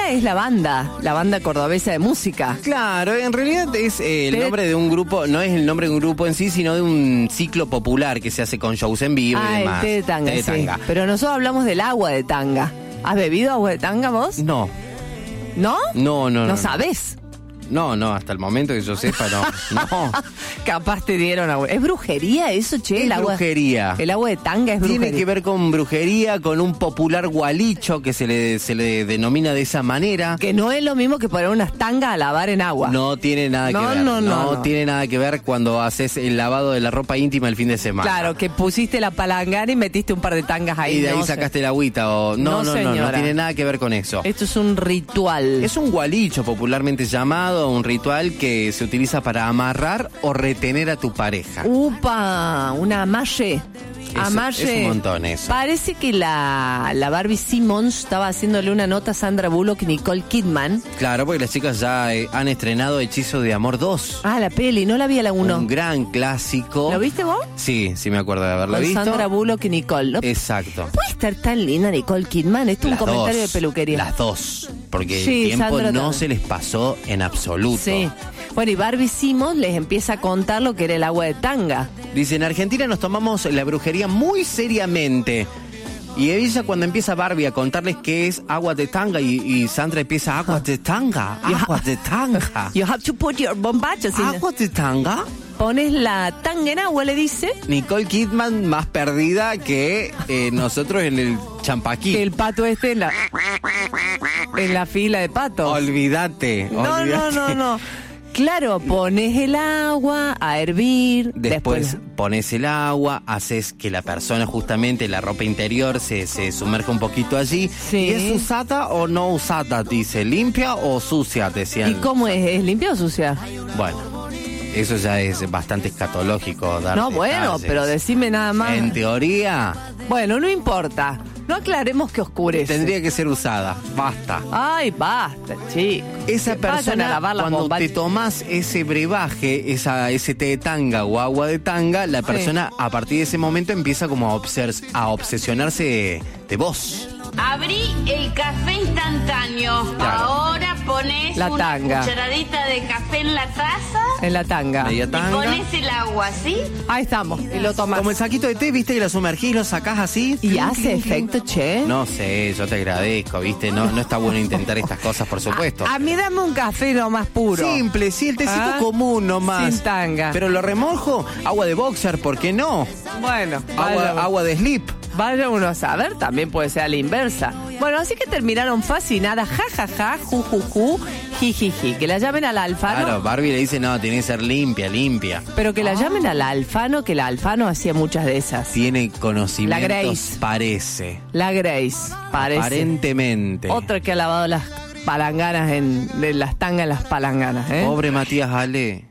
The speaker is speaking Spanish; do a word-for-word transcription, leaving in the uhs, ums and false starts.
es la banda, la banda cordobesa de música. Claro, en realidad es eh, el Te... nombre de un grupo, no es el nombre de un grupo en sí, sino de un ciclo popular que se hace con shows en vivo ah, y demás. el té de tanga, Té de sí. tanga. Pero nosotros hablamos del agua de tanga. ¿Has bebido agua de tanga vos? No. ¿No? No, no, no. ¿No no sabés? No, no, hasta el momento que yo sepa, no. No. Capaz te dieron agua. ¿Es brujería eso, che? Es el agua, brujería. El agua de tanga es brujería. Tiene que ver con brujería, con un popular gualicho que se le, se le denomina de esa manera. Que no es lo mismo que poner unas tangas a lavar en agua. No tiene nada No, que ver. no, no, no. tiene nada que ver cuando haces el lavado de la ropa íntima el fin de semana. Claro, que pusiste la palangana y metiste un par de tangas ahí. Y de ahí no sacaste sé. la agüita. O... No, No, no, no, no, señora. no tiene nada que ver con eso. Esto es un ritual. Es un gualicho popularmente llamado, un ritual que se utiliza para amarrar o retener a tu pareja. ¡Upa! Una amalle. Es, Amalle. es un montón eso. Parece que la, la Barbie Simmons estaba haciéndole una nota a Sandra Bullock y Nicole Kidman. Claro, porque las chicas ya eh, han estrenado Hechizo de Amor dos. Ah, la peli, no la vi a la uno. Un gran clásico. ¿Lo viste vos? Sí, sí me acuerdo de haberla Con visto. Sandra Bullock y Nicole, ¿no? Exacto. ¿Puede estar tan linda Nicole Kidman? Esto es un Las comentario dos, de peluquería. Las dos. Porque Sí, el tiempo Sandra no también. se les pasó en absoluto. Sí. Bueno, y Barbie Simmons les empieza a contar lo que era el agua de tanga. Dice, en Argentina nos tomamos la brujería muy seriamente. Y ella cuando empieza Barbie a contarles qué es agua de tanga y, y Sandra empieza, agua de tanga, agua de tanga. You have to put your bombachos in. ¿Agua de tanga? Pones la tanga en agua, le dice. Nicole Kidman más perdida que eh, nosotros en el champaquí. Que el pato este en la, en la fila de patos. Olvídate. No, no, olvídate. no, no. Claro, pones el agua a hervir. Después, Después, pones el agua, haces que la persona, justamente la ropa interior, se, se sumerja un poquito allí. Sí. ¿Y es usada o no usada? Dice, ¿limpia o sucia? Decían. ¿y cómo es? ¿Es limpia o sucia? Bueno, eso ya es bastante escatológico. Dar No, bueno, detalles. pero decime nada más. En teoría, Bueno, no importa. No aclaremos que oscurece. tendría que ser usada. Basta. Ay, basta, chicos. Esa Que vayan persona, a lavar las cuando bombas. te tomas ese brebaje, esa, ese té de tanga o agua de tanga, la Sí. persona a partir de ese momento empieza como a, obses- a obsesionarse de, de vos. Abrí el café instantáneo. Claro. Ahora pones La una tanga. cucharadita de café en la taza En la tanga. Media y tanga. pones el agua, ¿sí? Ahí estamos. Y lo tomas. Como el saquito de té, viste que lo sumergís, lo sacás así. ¿Y hace efecto, che? No sé, yo te agradezco, viste, no, no está bueno intentar estas cosas, por supuesto. A mí dame un café nomás puro. Simple, sí, el tecito Ah, común nomás. sin tanga. Pero lo remojo, agua de boxer, ¿por qué no? Bueno, Agua, vaya, agua de slip. vaya uno a saber, también puede ser a la inversa. Bueno, así que terminaron fascinadas, ja, ja, ja, ju, ju, ju, ji, ji, ji. Que la llamen al Alfano. Claro, Barbie le dice, no, tiene que ser limpia, limpia. Pero que la llamen al Alfano, que la Alfano hacía muchas de esas. Tiene conocimientos, La Grace. parece. La Grace, parece. Aparentemente. Otra que ha lavado las palanganas, en, de las tangas en las palanganas, ¿eh? Pobre Matías Ale.